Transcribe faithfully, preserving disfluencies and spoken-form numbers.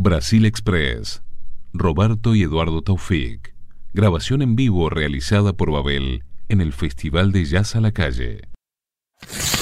Brasil Express. Roberto y Eduardo Taufik. Grabación en vivo realizada por Babel en el Festival de Jazz a la Calle.